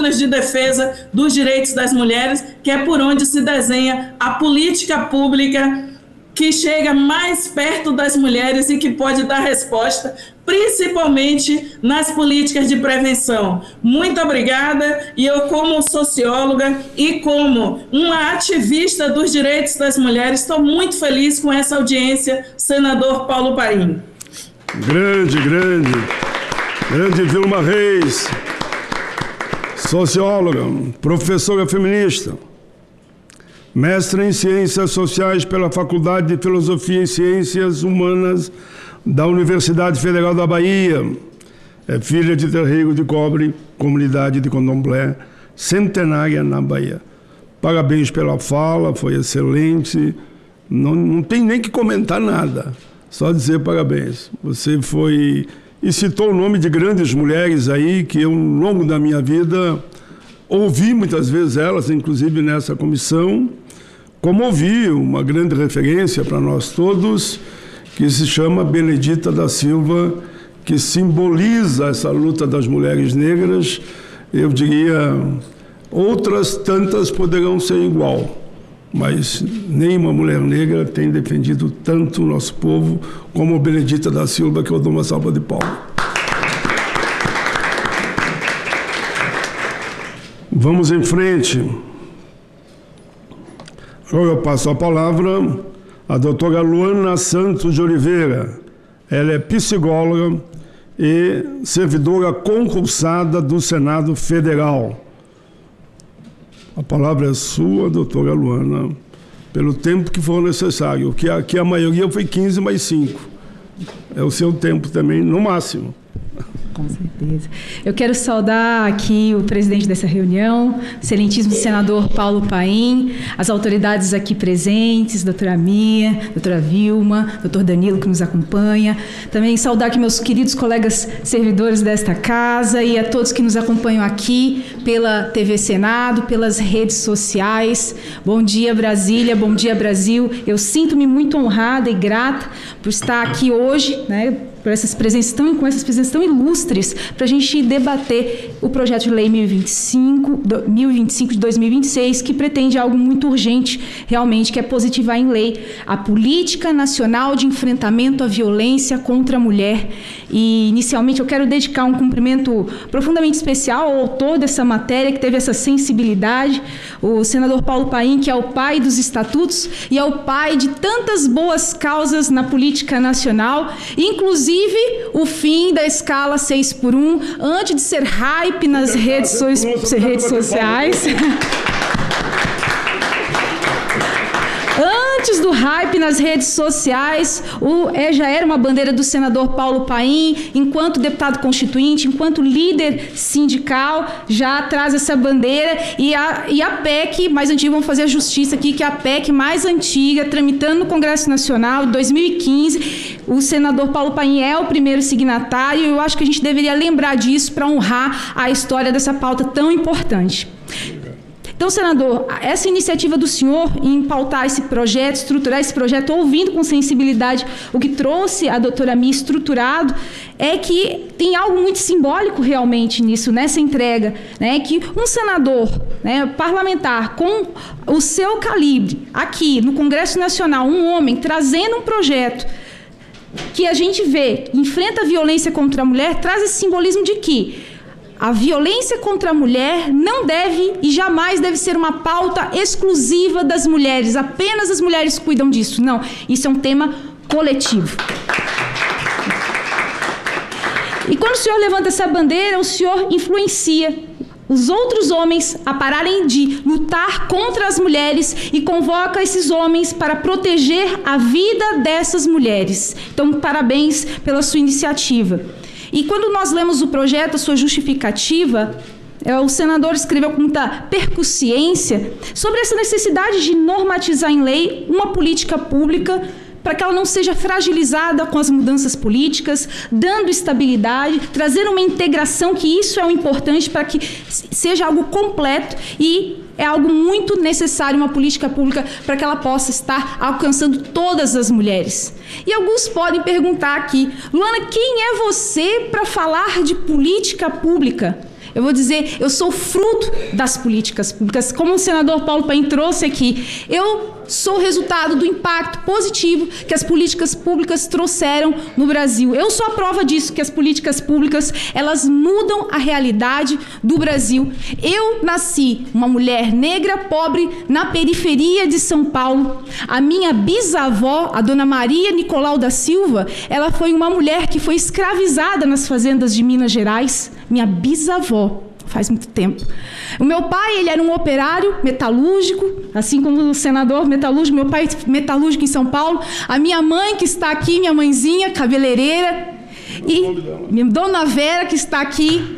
núcleos de defesa dos direitos das mulheres, que é por onde se desenha a política pública que chega mais perto das mulheres e que pode dar resposta, principalmente nas políticas de prevenção. Muito obrigada, e eu, como socióloga e como uma ativista dos direitos das mulheres, estou muito feliz com essa audiência, senador Paulo Paim. Grande Vilma Reis, socióloga, professora feminista, mestre em Ciências Sociais pela Faculdade de Filosofia e Ciências Humanas da Universidade Federal da Bahia. É filha de Terreiro de Cobre, comunidade de Candomblé, centenária na Bahia. Parabéns pela fala, foi excelente. Não tem nem que comentar nada, só dizer parabéns. Você foi e citou o nome de grandes mulheres aí, que eu, ao longo da minha vida, ouvi muitas vezes elas, inclusive nessa comissão, como ouvi uma grande referência para nós todos, que se chama Benedita da Silva, que simboliza essa luta das mulheres negras. Eu diria, outras tantas poderão ser igual, mas nenhuma mulher negra tem defendido tanto o nosso povo como a Benedita da Silva, que eu dou uma salva de palmas. Vamos em frente. Agora eu passo a palavra à doutora Luana Santos de Oliveira. Ela é psicóloga e servidora concursada do Senado Federal. A palavra é sua, doutora Luana, pelo tempo que for necessário, que aqui a maioria foi 15 mais 5. É o seu tempo também, no máximo. Com certeza. Eu quero saudar aqui o presidente dessa reunião, excelentíssimo senador Paulo Paim, as autoridades aqui presentes, doutora Mia, doutora Vilma, doutor Danilo, que nos acompanha. Também saudar aqui meus queridos colegas servidores desta casa e a todos que nos acompanham aqui pela TV Senado, pelas redes sociais. Bom dia, Brasília, bom dia, Brasil. Eu sinto-me muito honrada e grata por estar aqui hoje, né, com essas presenças tão ilustres, para a gente debater o projeto de lei 1025 de 2026, que pretende algo muito urgente, realmente, que é positivar em lei a Política Nacional de Enfrentamento à Violência contra a Mulher. E, inicialmente, eu quero dedicar um cumprimento profundamente especial ao autor dessa matéria, que teve essa sensibilidade, o senador Paulo Paim, que é o pai dos estatutos e é o pai de tantas boas causas na política nacional, inclusive o fim da escala 6x1, antes de ser hype nas redes sociais. Antes do hype nas redes sociais, já era uma bandeira do senador Paulo Paim, enquanto deputado constituinte, enquanto líder sindical, já traz essa bandeira, e a PEC mais antiga, vamos fazer a justiça aqui, que é a PEC mais antiga, tramitando no Congresso Nacional, em 2015, o senador Paulo Paim é o primeiro signatário, e eu acho que a gente deveria lembrar disso para honrar a história dessa pauta tão importante. Então, senador, essa iniciativa do senhor em pautar esse projeto, estruturar esse projeto, ouvindo com sensibilidade o que trouxe a doutora Mia estruturado, é que tem algo muito simbólico realmente nisso, nessa entrega, né? Que um senador, né, parlamentar com o seu calibre, aqui no Congresso Nacional, um homem trazendo um projeto que a gente vê, enfrenta a violência contra a mulher, traz esse simbolismo de que a violência contra a mulher não deve e jamais deve ser uma pauta exclusiva das mulheres. Apenas as mulheres cuidam disso. Não, isso é um tema coletivo. E quando o senhor levanta essa bandeira, o senhor influencia os outros homens a pararem de lutar contra as mulheres e convoca esses homens para proteger a vida dessas mulheres. Então, parabéns pela sua iniciativa. E quando nós lemos o projeto, a sua justificativa, o senador escreveu com muita percussiência sobre essa necessidade de normatizar em lei uma política pública para que ela não seja fragilizada com as mudanças políticas, dando estabilidade, trazendo uma integração, que isso é o importante para que seja algo completo e é algo muito necessário, uma política pública, para que ela possa estar alcançando todas as mulheres. E alguns podem perguntar aqui, Luana, quem é você para falar de política pública? eu vou dizer, eu sou fruto das políticas públicas, como o senador Paulo Paim trouxe aqui. Eu sou resultado do impacto positivo que as políticas públicas trouxeram no Brasil. Eu sou a prova disso, que as políticas públicas, elas mudam a realidade do Brasil. Eu nasci uma mulher negra, pobre, na periferia de São Paulo. A minha bisavó, a dona Maria Nicolau da Silva, ela foi uma mulher que foi escravizada nas fazendas de Minas Gerais. Minha bisavó. Faz muito tempo. O meu pai, ele era um operário metalúrgico, assim como o senador metalúrgico, meu pai metalúrgico em São Paulo. A minha mãe, que está aqui, minha mãezinha, cabeleireira. E minha dona Vera, que está aqui,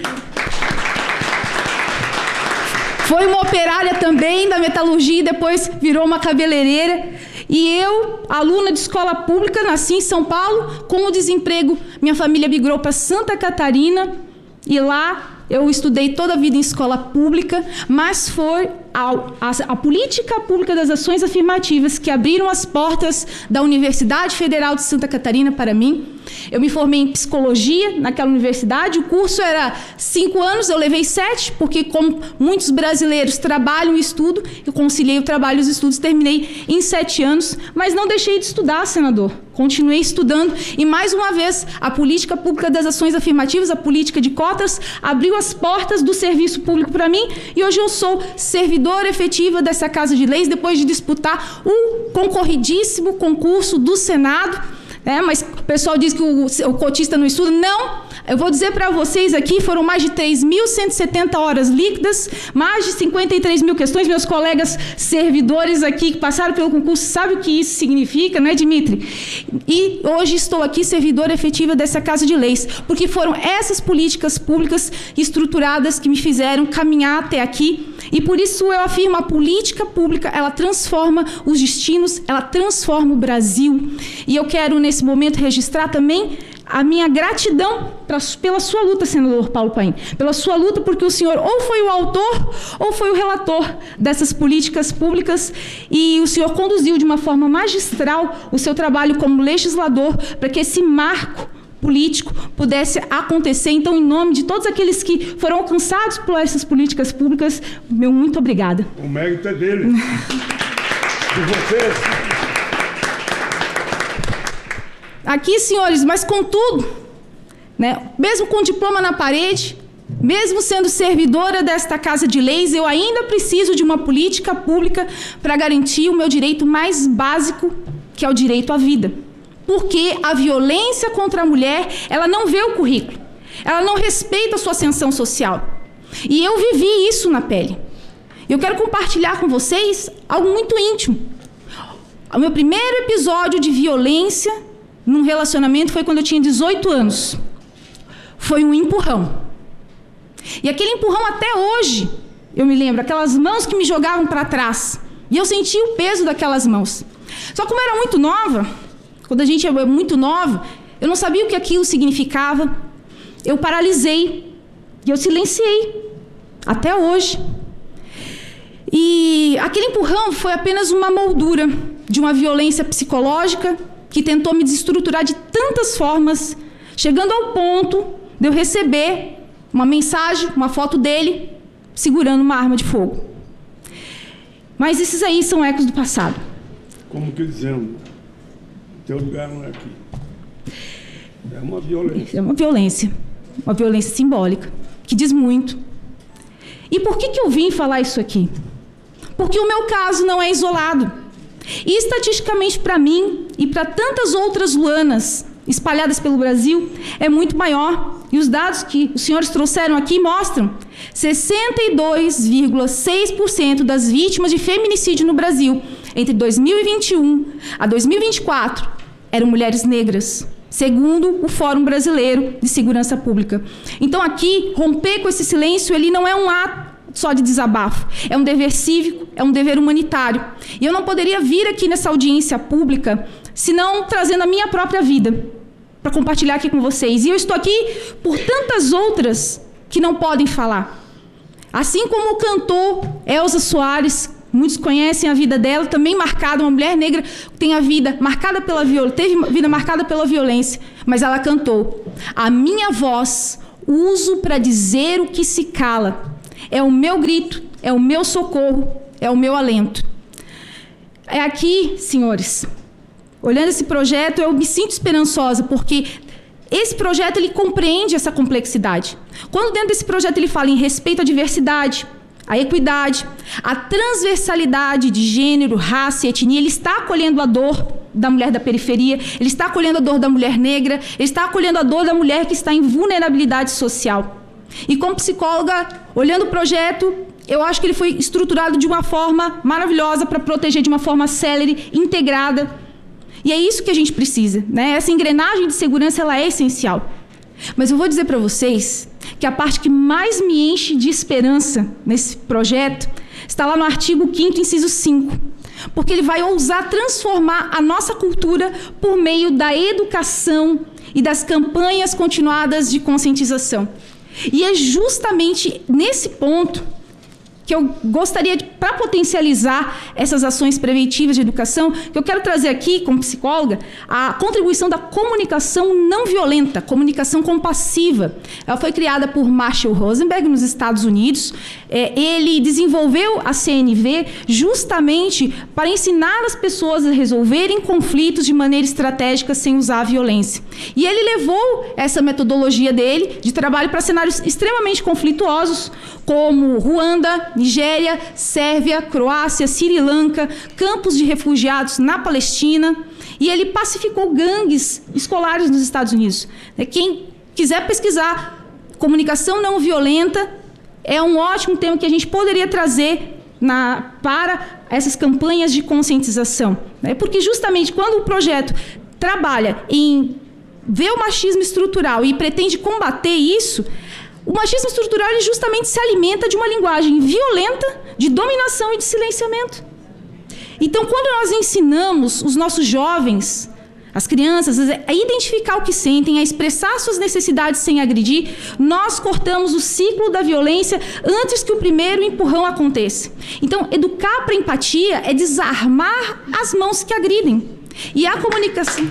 foi uma operária também da metalurgia e depois virou uma cabeleireira. E eu, aluna de escola pública, nasci em São Paulo. Com o desemprego, minha família migrou para Santa Catarina e lá eu estudei toda a vida em escola pública, mas foi a política pública das ações afirmativas que abriram as portas da Universidade Federal de Santa Catarina para mim. Eu me formei em psicologia naquela universidade. O curso era 5 anos, eu levei 7, porque como muitos brasileiros trabalham e estudam, eu conciliei o trabalho e os estudos, terminei em 7 anos, mas não deixei de estudar, senador. Continuei estudando e, mais uma vez, a política pública das ações afirmativas, a política de cotas, abriu as portas do serviço público para mim e hoje eu sou servidora efetiva dessa Casa de Leis, depois de disputar um concorridíssimo concurso do Senado. Mas o pessoal diz que o cotista não estuda. Não, eu vou dizer para vocês aqui, foram mais de 3.170 horas líquidas, mais de 53 mil questões. Meus colegas servidores aqui que passaram pelo concurso sabem o que isso significa, não é, Dimitri? E hoje estou aqui servidora efetiva dessa Casa de Leis, porque foram essas políticas públicas estruturadas que me fizeram caminhar até aqui. E por isso eu afirmo, a política pública, ela transforma os destinos, ela transforma o Brasil. E eu quero, nesse momento, registrar também a minha gratidão pela sua luta, senador Paulo Paim. Pela sua luta, porque o senhor ou foi o autor ou foi o relator dessas políticas públicas e o senhor conduziu de uma forma magistral o seu trabalho como legislador para que esse marco político pudesse acontecer. Então, em nome de todos aqueles que foram alcançados por essas políticas públicas, meu muito obrigada. O mérito é dele. De vocês. Aqui, senhores, mas contudo, mesmo com diploma na parede, mesmo sendo servidora desta Casa de Leis, eu ainda preciso de uma política pública para garantir o meu direito mais básico, que é o direito à vida. Porque a violência contra a mulher, ela não vê o currículo, ela não respeita a sua ascensão social. E eu vivi isso na pele. Eu quero compartilhar com vocês algo muito íntimo. O meu primeiro episódio de violência num relacionamento foi quando eu tinha 18 anos. Foi um empurrão. E aquele empurrão até hoje, eu me lembro, aquelas mãos que me jogavam para trás. E eu senti o peso daquelas mãos. Só como eu era muito nova, quando a gente é muito nova, eu não sabia o que aquilo significava. Eu paralisei e eu silenciei. Até hoje. E aquele empurrão foi apenas uma moldura de uma violência psicológica que tentou me desestruturar de tantas formas, chegando ao ponto de eu receber uma mensagem, uma foto dele, segurando uma arma de fogo. Mas esses aí são ecos do passado. Como que dizendo, teu lugar não é aqui. É uma violência. É uma violência simbólica, que diz muito. E por que eu vim falar isso aqui? Porque o meu caso não é isolado. E estatisticamente para mim e para tantas outras Luanas espalhadas pelo Brasil é muito maior. E os dados que os senhores trouxeram aqui mostram 62,6% das vítimas de feminicídio no Brasil entre 2021 a 2024 eram mulheres negras, segundo o Fórum Brasileiro de Segurança Pública. Então aqui, romper com esse silêncio, ele não é um ato só de desabafo, é um dever cívico, é um dever humanitário. E eu não poderia vir aqui nessa audiência pública senão trazendo a minha própria vida para compartilhar aqui com vocês. E eu estou aqui por tantas outras que não podem falar. Assim como o cantor Elza Soares, muitos conhecem a vida dela, também marcada, uma mulher negra tem a vida marcada pela teve vida marcada pela violência, mas ela cantou: a minha voz Uso para dizer o que se cala. É o meu grito, é o meu socorro, é o meu alento. É aqui, senhores, olhando esse projeto, eu me sinto esperançosa, porque esse projeto ele compreende essa complexidade. Quando dentro desse projeto ele fala em respeito à diversidade, à equidade, à transversalidade de gênero, raça e etnia, ele está acolhendo a dor da mulher da periferia, ele está acolhendo a dor da mulher negra, ele está acolhendo a dor da mulher que está em vulnerabilidade social. E como psicóloga, olhando o projeto, eu acho que ele foi estruturado de uma forma maravilhosa para proteger de uma forma célere, integrada. E é isso que a gente precisa, né? Essa engrenagem de segurança ela é essencial. Mas eu vou dizer para vocês que a parte que mais me enche de esperança nesse projeto está lá no artigo 5º, inciso 5, porque ele vai ousar transformar a nossa cultura por meio da educação e das campanhas continuadas de conscientização. E é justamente nesse ponto que eu gostaria, para potencializar essas ações preventivas de educação, que eu quero trazer aqui, como psicóloga, a contribuição da comunicação não violenta, comunicação compassiva. Ela foi criada por Marshall Rosenberg, nos Estados Unidos. Ele desenvolveu a CNV justamente para ensinar as pessoas a resolverem conflitos de maneira estratégica sem usar a violência. E ele levou essa metodologia dele de trabalho para cenários extremamente conflituosos, como Ruanda, Nigéria, Sérvia, Croácia, Sri Lanka, campos de refugiados na Palestina, e ele pacificou gangues escolares nos Estados Unidos. Quem quiser pesquisar comunicação não violenta, é um ótimo tema que a gente poderia trazer para essas campanhas de conscientização. Porque justamente quando o projeto trabalha em ver o machismo estrutural e pretende combater isso, o machismo estrutural ele justamente se alimenta de uma linguagem violenta, de dominação e de silenciamento. Então, quando nós ensinamos os nossos jovens, as crianças, a identificar o que sentem, a expressar suas necessidades sem agredir, nós cortamos o ciclo da violência antes que o primeiro empurrão aconteça. Então, educar para empatia é desarmar as mãos que agridem. E a comunicação...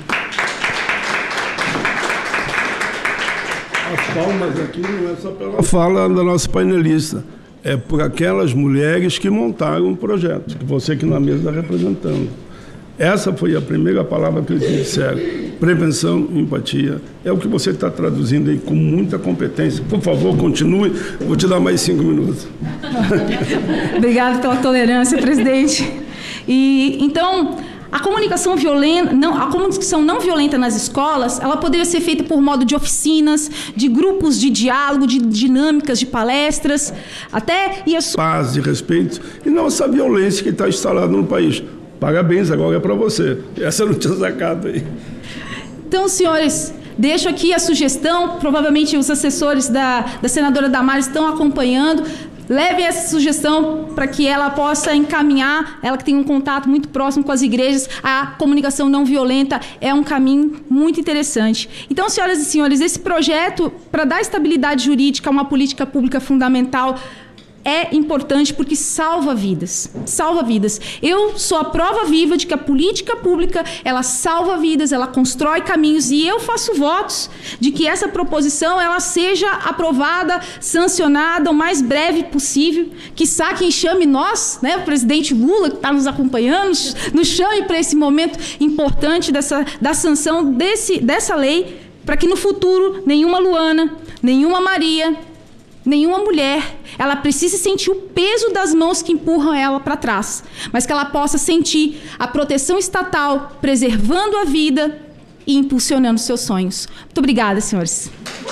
As palmas aqui não é só pela fala da nossa painelista, é por aquelas mulheres que montaram o projeto, que você aqui na mesa está representando. Essa foi a primeira palavra que eles disseram, prevenção e empatia. É o que você está traduzindo aí com muita competência. Por favor, continue, vou te dar mais 5 minutos. Obrigada pela tolerância, presidente. Então... A comunicação não violenta nas escolas, ela poderia ser feita por modo de oficinas, de grupos de diálogo, de dinâmicas, de palestras, até... Paz e respeito, e não essa violência que está instalada no país. Parabéns, agora é para você. Essa eu não tinha sacado aí. Então, senhores, deixo aqui a sugestão, provavelmente os assessores da senadora Damares estão acompanhando. Levem essa sugestão para que ela possa encaminhar, ela que tem um contato muito próximo com as igrejas, a comunicação não violenta é um caminho muito interessante. Então, senhoras e senhores, esse projeto, para dar estabilidade jurídica a uma política pública fundamental, é importante porque salva vidas. Salva vidas. Eu sou a prova viva de que a política pública, ela salva vidas, ela constrói caminhos, e eu faço votos de que essa proposição ela seja aprovada, sancionada o mais breve possível, quiçá quem chame nós, né, o presidente Lula, que está nos acompanhando, nos chame para esse momento importante da sanção dessa lei, para que no futuro nenhuma Luana, nenhuma Maria, nenhuma mulher, ela precisa sentir o peso das mãos que empurram ela para trás, mas que ela possa sentir a proteção estatal, preservando a vida e impulsionando seus sonhos. Muito obrigada, senhores.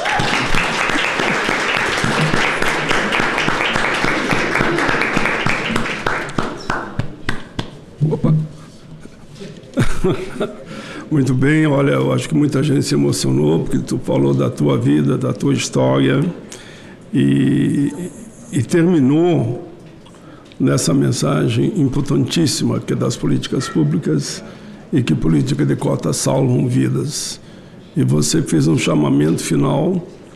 Opa! Muito bem, olha, eu acho que muita gente se emocionou, porque tu falou da tua vida, da tua história, e terminou nessa mensagem importantíssima, que é das políticas públicas, e que política de cota salvam vidas. E você fez um chamamento final